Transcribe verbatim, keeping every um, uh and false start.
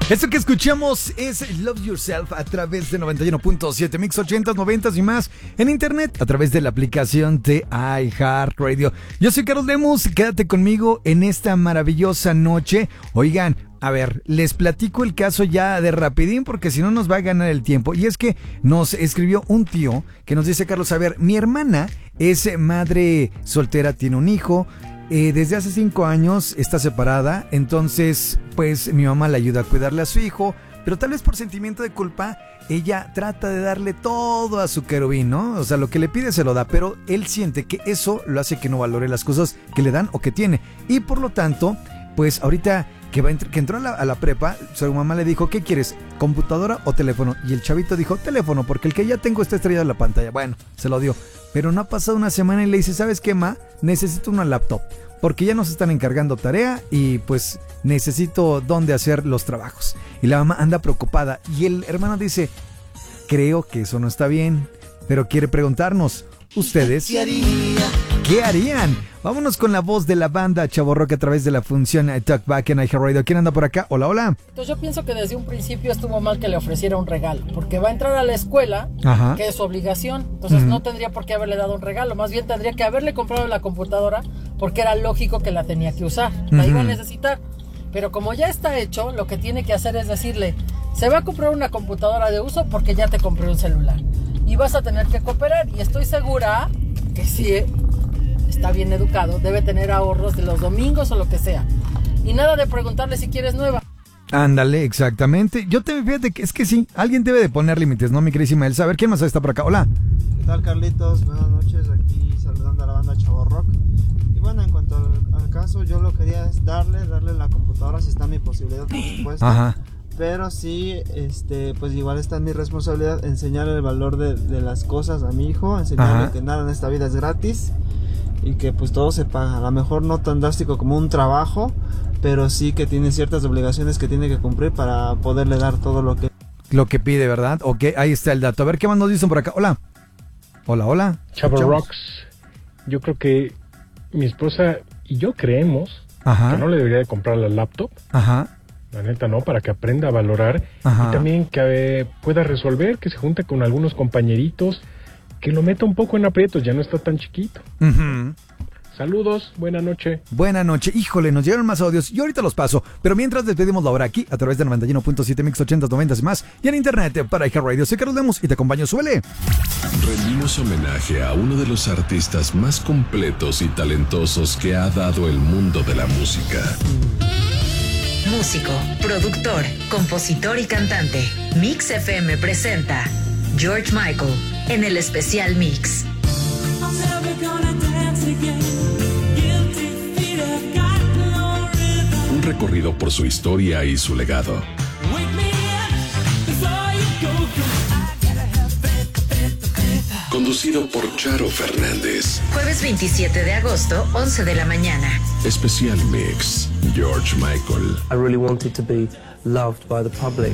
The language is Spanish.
Esto que escuchamos es Love Yourself a través de noventa y uno punto siete Mix ochentas, noventas y más en internet a través de la aplicación de iHeartRadio. Yo soy Carlos Lemus, quédate conmigo en esta maravillosa noche. Oigan, a ver, les platico el caso ya de rapidín porque si no nos va a ganar el tiempo. Y es que nos escribió un tío que nos dice: Carlos, a ver, mi hermana es madre soltera, tiene un hijo. Eh, desde hace cinco años está separada, entonces pues mi mamá le ayuda a cuidarle a su hijo, pero tal vez por sentimiento de culpa ella trata de darle todo a su querubín, ¿no? O sea, lo que le pide se lo da, pero él siente que eso lo hace que no valore las cosas que le dan o que tiene, y por lo tanto, pues ahorita que, va, que entró a la, a la prepa, su mamá le dijo: ¿qué quieres? ¿Computadora o teléfono? Y el chavito dijo: teléfono, porque el que ya tengo está estrellado en la pantalla. Bueno, se lo dio. Pero no ha pasado una semana y le dice: ¿sabes qué, ma? Necesito una laptop, porque ya nos están encargando tarea y pues necesito dónde hacer los trabajos. Y la mamá anda preocupada y el hermano dice: creo que eso no está bien, pero quiere preguntarnos, ¿ustedes qué harían? ¿Qué harían? Vámonos con la voz de la banda Chavo Rock a través de la función Talkback en iHeartRadio. ¿Quién anda por acá? Hola, hola. Entonces yo pienso que desde un principio estuvo mal que le ofreciera un regalo, porque va a entrar a la escuela, Ajá. que es su obligación. Entonces uh-huh. no tendría por qué haberle dado un regalo, más bien tendría que haberle comprado la computadora, porque era lógico que la tenía que usar, la uh-huh. iba a necesitar. Pero como ya está hecho, lo que tiene que hacer es decirle: se va a comprar una computadora de uso porque ya te compré un celular y vas a tener que cooperar. Y estoy segura que sí está bien educado, debe tener ahorros de los domingos o lo que sea, y nada de preguntarle si quieres nueva. Ándale, exactamente. Yo te fíjate que es que sí, alguien debe de poner límites, ¿no, mi queridísima Elsa? A ver, ¿quién más está por acá? Hola. ¿Qué tal, Carlitos? Buenas noches, aquí saludando a la banda Chavo Rock. Y bueno, en cuanto al, al caso, yo lo quería es darle, darle la computadora si está en mi posibilidad, por supuesto. Ajá. Pero sí, este, pues igual está en mi responsabilidad enseñarle el valor de, de las cosas a mi hijo, enseñarle Ajá. que nada en esta vida es gratis y que pues todo se paga. A lo mejor no tan drástico como un trabajo, pero sí que tiene ciertas obligaciones que tiene que cumplir para poderle dar todo lo que lo que pide, ¿verdad? Ok, ahí está el dato. A ver, ¿qué más nos dicen por acá? Hola. Hola, hola. Chavo Rocks, yo creo que mi esposa y yo creemos Ajá. que no le debería de comprar la laptop. Ajá. La neta, ¿no? Para que aprenda a valorar Ajá. y también que eh, pueda resolver, que se junte con algunos compañeritos, que lo meta un poco en aprietos, ya no está tan chiquito. Uh-huh. Saludos, buena noche. Buena noche. Híjole, nos llegaron más audios y ahorita los paso. Pero mientras despedimos la hora aquí a través de noventa y uno punto siete Mix ochentas, noventas y más y en internet para iHeartRadio. Soy Carlos Lemus y te acompaño. Súbele. Rendimos homenaje a uno de los artistas más completos y talentosos que ha dado el mundo de la música. Músico, productor, compositor y cantante. Mix F M presenta George Michael en el especial Mix. Un recorrido por su historia y su legado. Conducido por Charo Fernández. Jueves veintisiete de agosto, once de la mañana. Especial Mix, George Michael. I really wanted to be loved by the public.